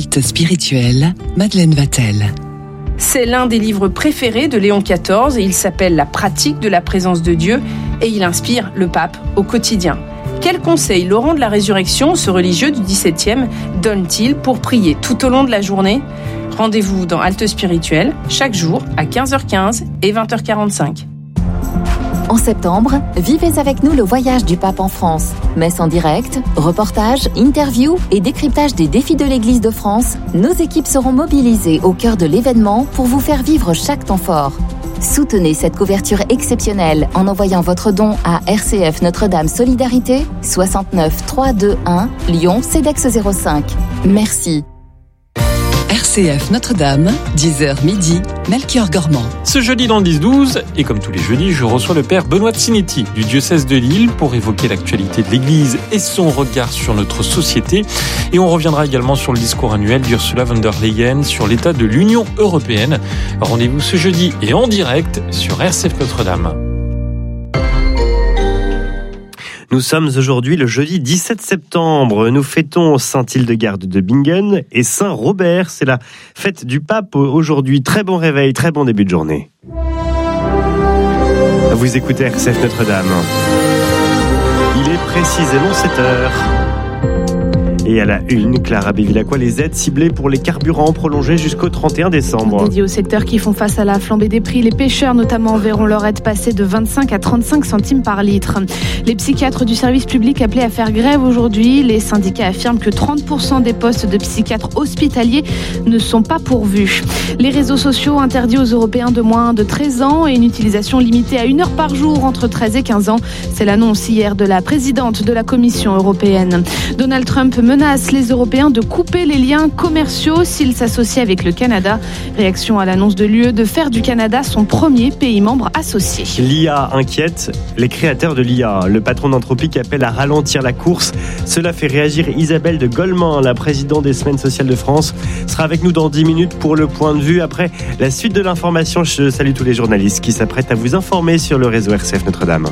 Halte spirituelle, Madeleine Vatel. C'est l'un des livres préférés de Léon XIV et il s'appelle La pratique de la présence de Dieu et il inspire le pape au quotidien. Quels conseils Laurent de la Résurrection, ce religieux du XVIIe, donne-t-il pour prier tout au long de la journée ? Rendez-vous dans Halte spirituelle, chaque jour à 15h15 et 20h45. En septembre, vivez avec nous le voyage du pape en France. Messe en direct, reportages, interviews et décryptage des défis de l'Église de France, nos équipes seront mobilisées au cœur de l'événement pour vous faire vivre chaque temps fort. Soutenez cette couverture exceptionnelle en envoyant votre don à RCF Notre-Dame Solidarité 69 321 Lyon CEDEX 05. Merci. RCF Notre-Dame, 10h midi, Melchior Gormand. Ce jeudi dans le 10-12, et comme tous les jeudis, je reçois le père Benoît Tsinetti du diocèse de Lille pour évoquer l'actualité de l'Église et son regard sur notre société. Et on reviendra également sur le discours annuel d'Ursula von der Leyen sur l'état de l'Union européenne. Rendez-vous ce jeudi et en direct sur RCF Notre-Dame. Nous sommes aujourd'hui le jeudi 17 septembre. Nous fêtons Saint-Hildegarde de Bingen et Saint-Robert. C'est la fête du pape aujourd'hui. Très bon réveil, très bon début de journée. Vous écoutez RCF Notre-Dame. Il est précisément 7h. Et à la une, Clara Bévilacqua, les aides ciblées pour les carburants prolongées jusqu'au 31 décembre. Dédiées aux secteurs qui font face à la flambée des prix, les pêcheurs notamment verront leur aide passer de 25 à 35 centimes par litre. Les psychiatres du service public appelés à faire grève aujourd'hui. Les syndicats affirment que 30% des postes de psychiatres hospitaliers ne sont pas pourvus. Les réseaux sociaux interdits aux Européens de moins de 13 ans et une utilisation limitée à 1 heure par jour entre 13 et 15 ans. C'est l'annonce hier de la présidente de la Commission européenne. Donald Trump menace les Européens de couper les liens commerciaux s'ils s'associent avec le Canada. Réaction à l'annonce de l'UE de faire du Canada son premier pays membre associé. L'IA inquiète les créateurs de l'IA. Le patron d'Anthropic appelle à ralentir la course. Cela fait réagir Isabelle de Golemin, la présidente des Semaines sociales de France, sera avec nous dans 10 minutes pour le point de vue. Après la suite de l'information, je salue tous les journalistes qui s'apprêtent à vous informer sur le réseau RCF Notre-Dame.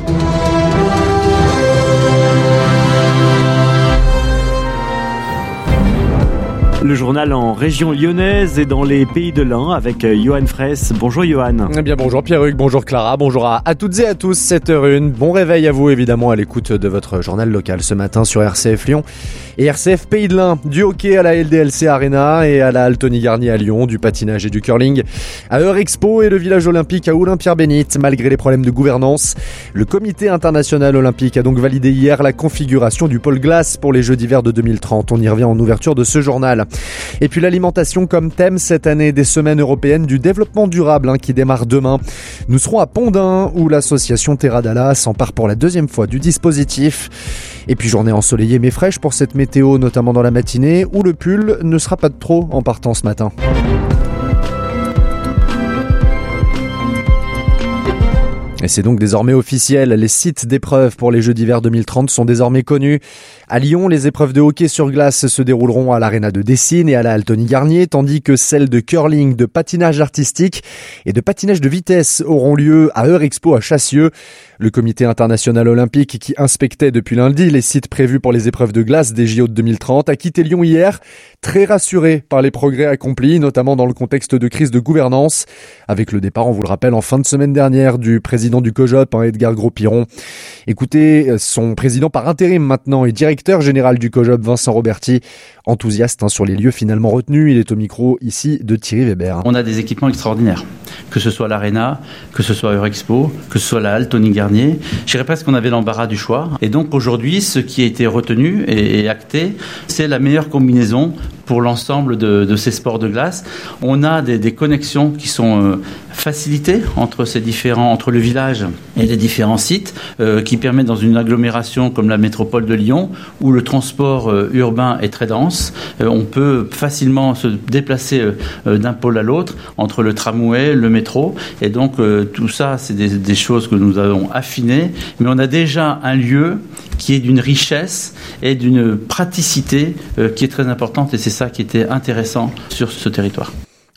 Le journal en région lyonnaise et dans les pays de l'Ain avec Johan Fraisse. Bonjour Johan. Eh bien bonjour Pierre-Hugues, bonjour Clara, bonjour à toutes et à tous, 7h01. Bon réveil à vous évidemment à l'écoute de votre journal local ce matin sur RCF Lyon et RCF Pays de l'Ain. Du hockey à la LDLC Arena et à la Altony Garnier à Lyon, du patinage et du curling à Eurexpo et le village olympique à Oulin-Pierre-Bénite. Malgré les problèmes de gouvernance, le comité international olympique a donc validé hier la configuration du pôle glace pour les Jeux d'hiver de 2030. On y revient en ouverture de ce journal. Et puis l'alimentation comme thème cette année des semaines européennes du développement durable qui démarre demain. Nous serons à Pondin où l'association Terra Dalla s'empare pour la 2e fois du dispositif. Et puis journée ensoleillée mais fraîche pour cette météo, notamment dans la matinée où le pull ne sera pas de trop en partant ce matin. Et c'est donc désormais officiel, les sites d'épreuves pour les Jeux d'hiver 2030 sont désormais connus. À Lyon, les épreuves de hockey sur glace se dérouleront à l'Arena de Dessines et à la Altony Garnier, tandis que celles de curling, de patinage artistique et de patinage de vitesse auront lieu à Eurexpo à Chassieux. Le comité international olympique qui inspectait depuis lundi les sites prévus pour les épreuves de glace des JO de 2030 a quitté Lyon hier, très rassuré par les progrès accomplis, notamment dans le contexte de crise de gouvernance, avec le départ, on vous le rappelle, en fin de semaine dernière du président du COJOP, Edgar Gros-Piron. Écoutez, son président par intérim maintenant et directeur général du COJOP, Vincent Roberti, enthousiaste sur les lieux finalement retenus. Il est au micro ici de Thierry Weber. On a des équipements extraordinaires, que ce soit l'Arena, que ce soit Eurexpo, que ce soit la Altony Garnier. Je dirais presque qu'on avait l'embarras du choix. Et donc aujourd'hui, ce qui a été retenu et acté, c'est la meilleure combinaison pour l'ensemble de ces sports de glace. On a des connexions qui sont facilitées entre le village et les différents sites, qui permettent dans une agglomération comme la métropole de Lyon, où le transport urbain est très dense, on peut facilement se déplacer d'un pôle à l'autre, entre le tramway, le métro, et donc tout ça, c'est des choses que nous avons affinées, mais on a déjà un lieu qui est d'une richesse et d'une praticité qui est très importante, et c'est ça qui était intéressant sur ce territoire.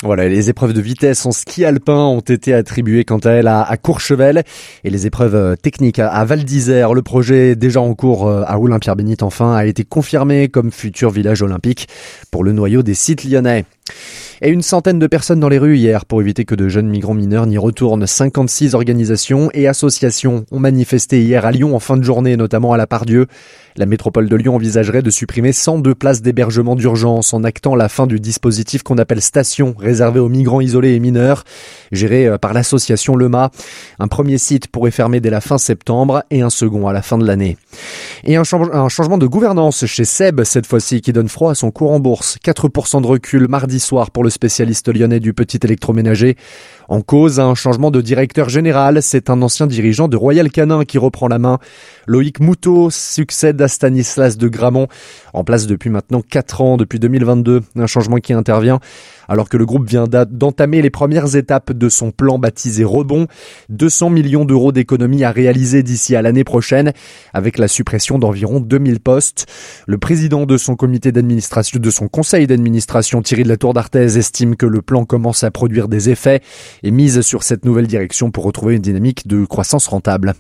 Voilà, les épreuves de vitesse en ski alpin ont été attribuées quant à elles à Courchevel et les épreuves techniques à Val d'Isère. Le projet déjà en cours à Oulin-Pierre-Bénite enfin a été confirmé comme futur village olympique pour le noyau des sites lyonnais. Et une centaine de personnes dans les rues hier pour éviter que de jeunes migrants mineurs n'y retournent. 56 organisations et associations ont manifesté hier à Lyon en fin de journée, notamment à la Part-Dieu. La métropole de Lyon envisagerait de supprimer 102 places d'hébergement d'urgence en actant la fin du dispositif qu'on appelle station, réservé aux migrants isolés et mineurs, géré par l'association LEMA. Un premier site pourrait fermer dès la fin septembre et un second à la fin de l'année. Et un changement de gouvernance chez Seb, cette fois-ci, qui donne froid à son cours en bourse. 4% de recul mardi soir pour le spécialiste lyonnais du petit électroménager. En cause, un changement de directeur général. C'est un ancien dirigeant de Royal Canin qui reprend la main. Loïc Moutot succède à Stanislas de Gramont, en place depuis maintenant 4 ans, depuis 2022. Un changement qui intervient alors que le groupe vient d'entamer les premières étapes de son plan baptisé Rebond. 200 millions d'euros d'économies à réaliser d'ici à l'année prochaine, avec la suppression d'environ 2000 postes. Le président de son comité d'administration, de son conseil d'administration, Thierry de la Tour d'Artaise, estime que le plan commence à produire des effets et mise sur cette nouvelle direction pour retrouver une dynamique de croissance rentable.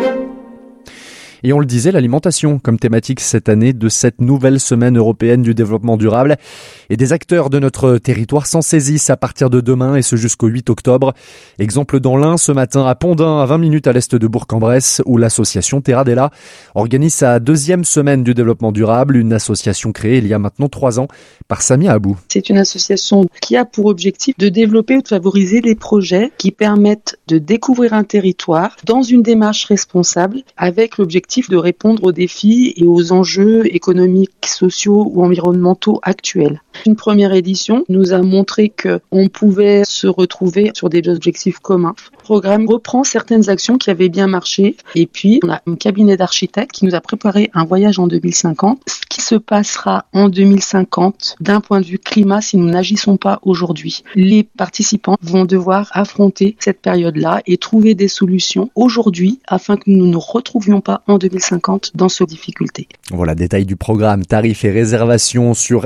Et on le disait, l'alimentation comme thématique cette année de cette nouvelle semaine européenne du développement durable. Et des acteurs de notre territoire s'en saisissent à partir de demain et ce jusqu'au 8 octobre. Exemple dans l'Ain ce matin à Pondin, à 20 minutes à l'est de Bourg-en-Bresse, où l'association Terra Della organise sa 2e semaine du développement durable, une association créée il y a maintenant 3 ans par Samia Abou. C'est une association qui a pour objectif de développer ou de favoriser les projets qui permettent de découvrir un territoire dans une démarche responsable avec l'objectif de répondre aux défis et aux enjeux économiques, sociaux ou environnementaux actuels. Une première édition nous a montré qu'on pouvait se retrouver sur des objectifs communs. Le programme reprend certaines actions qui avaient bien marché et puis on a un cabinet d'architectes qui nous a préparé un voyage en 2050. Ce qui se passera en 2050 d'un point de vue climat si nous n'agissons pas aujourd'hui. Les participants vont devoir affronter cette période-là et trouver des solutions aujourd'hui afin que nous ne nous retrouvions pas en 2050 dans ces difficultés. Voilà, détail du programme, tarifs et réservations sur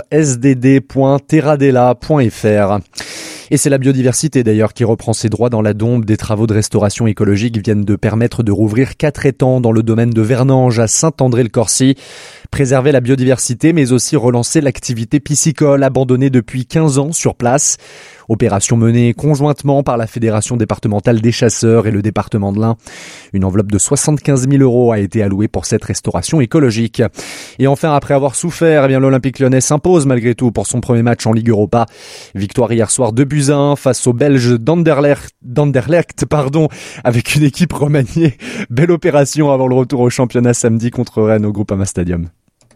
sdd.terradella.fr. Et c'est la biodiversité d'ailleurs qui reprend ses droits dans la Dombe. Des travaux de restauration écologique viennent de permettre de rouvrir 4 étangs dans le domaine de Vernange à Saint-André-le-Corcy. Préserver la biodiversité mais aussi relancer l'activité piscicole abandonnée depuis 15 ans sur place. Opération menée conjointement par la Fédération départementale des chasseurs et le département de l'Ain. Une enveloppe de 75 000 € a été allouée pour cette restauration écologique. Et enfin, après avoir souffert, l'Olympique lyonnais s'impose malgré tout pour son premier match en Ligue Europa. Victoire hier soir 2-1 face aux Belges d'Anderlecht, avec une équipe remaniée. Belle opération avant le retour au championnat samedi contre Rennes au Groupama Stadium.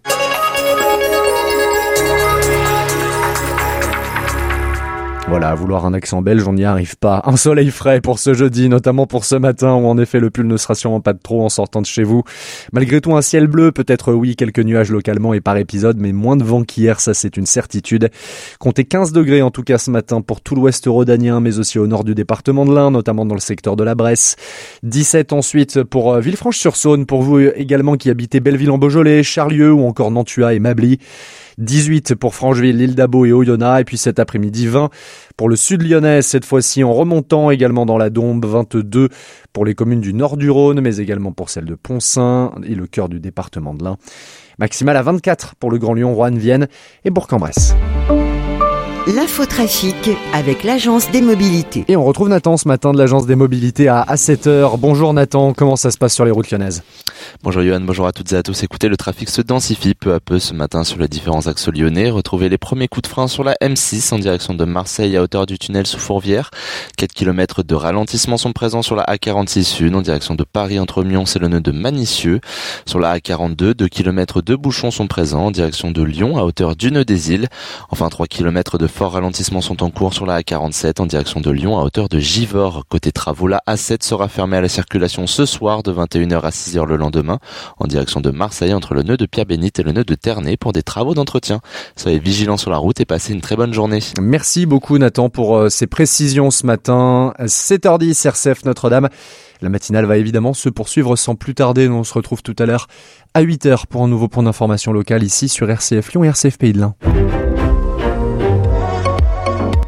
Voilà, à vouloir un accent belge, on n'y arrive pas. Un soleil frais pour ce jeudi, notamment pour ce matin, où en effet le pull ne sera sûrement pas de trop en sortant de chez vous. Malgré tout, un ciel bleu, peut-être oui, quelques nuages localement et par épisode, mais moins de vent qu'hier, ça c'est une certitude. Comptez 15 degrés en tout cas ce matin pour tout l'ouest rhodanien, mais aussi au nord du département de l'Ain, notamment dans le secteur de la Bresse. 17 ensuite pour Villefranche-sur-Saône, pour vous également qui habitez Belleville-en-Beaujolais, Charlieu ou encore Nantua et Mably. 18 pour Francheville, l'île d'Abo et Oyonnax, et puis cet après-midi 20 pour le sud lyonnais, cette fois-ci en remontant également dans la Dombe, 22 pour les communes du nord du Rhône, mais également pour celles de Pont-Saint et le cœur du département de l'Ain. Maximale à 24 pour le Grand Lyon, Roanne, Vienne et Bourg-en-Bresse. L'infotrafic avec l'Agence des Mobilités. Et on retrouve Nathan ce matin de l'Agence des Mobilités à 7h. Bonjour Nathan, comment ça se passe sur les routes lyonnaises ? Bonjour Yohan, bonjour à toutes et à tous. Écoutez, le trafic se densifie peu à peu ce matin sur les différents axes lyonnais. Retrouvez les premiers coups de frein sur la M6 en direction de Marseille à hauteur du tunnel sous Fourvière. 4 km de ralentissement sont présents sur la A46 Sud en direction de Paris entre Mions et le nœud de Manicieux. Sur la A42, 2 km de bouchons sont présents en direction de Lyon à hauteur du nœud des Îles. Enfin, 3 km de forts ralentissements sont en cours sur la A47 en direction de Lyon à hauteur de Givors. Côté travaux, la A7 sera fermée à la circulation ce soir de 21h à 6h le lendemain en direction de Marseille entre le nœud de Pierre-Bénite et le nœud de Ternay pour des travaux d'entretien. Soyez vigilants sur la route et passez une très bonne journée. Merci beaucoup Nathan pour ces précisions ce matin. 7h10 RCF Notre-Dame. La matinale va évidemment se poursuivre sans plus tarder. Nous on se retrouve tout à l'heure à 8h pour un nouveau point d'information local ici sur RCF Lyon et RCF Pays de l'Ain.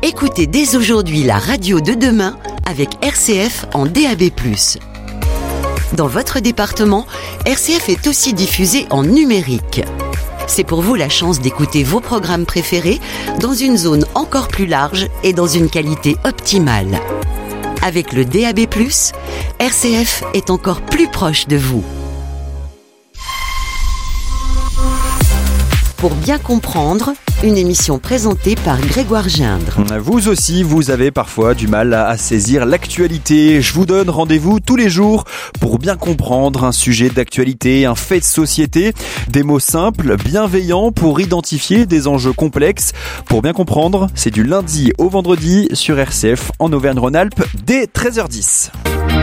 Écoutez dès aujourd'hui la radio de demain avec RCF en DAB+. Dans votre département, RCF est aussi diffusé en numérique. C'est pour vous la chance d'écouter vos programmes préférés dans une zone encore plus large et dans une qualité optimale. Avec le DAB+, RCF est encore plus proche de vous. Pour bien comprendre, une émission présentée par Grégoire Gindre. Vous aussi, vous avez parfois du mal à saisir l'actualité. Je vous donne rendez-vous tous les jours pour bien comprendre un sujet d'actualité, un fait de société. Des mots simples, bienveillants pour identifier des enjeux complexes. Pour bien comprendre, c'est du lundi au vendredi sur RCF en Auvergne-Rhône-Alpes dès 13h10.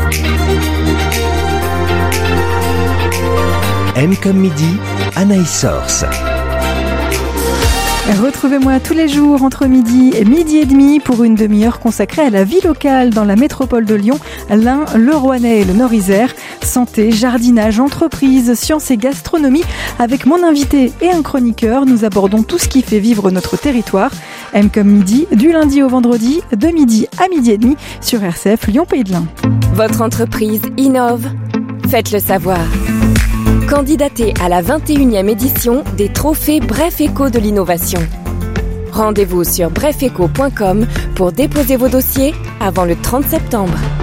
M comme midi, Anaïs Source. Retrouvez-moi tous les jours entre midi et midi et demi pour une demi-heure consacrée à la vie locale dans la métropole de Lyon, l'Ain, le Rouennais et le Nord-Isère. Santé, jardinage, entreprise, sciences et gastronomie. Avec mon invité et un chroniqueur, nous abordons tout ce qui fait vivre notre territoire. M comme midi, du lundi au vendredi, de midi à midi et demi sur RCF Lyon Pays de l'Ain. Votre entreprise innove. Faites-le savoir. Candidatez à la 21e édition des trophées Bref Éco de l'innovation. Rendez-vous sur brefeco.com pour déposer vos dossiers avant le 30 septembre.